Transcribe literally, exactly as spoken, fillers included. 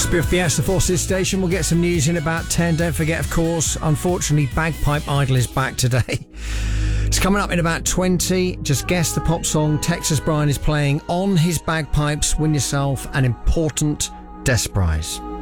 Spirit Fiesta Forces station. We'll get some news in about ten. Don't forget, of course, unfortunately, Bagpipe Idol is back today. It's coming up in about twenty. Just guess the pop song Texas Brian is playing on his bagpipes. Win yourself an important desk prize.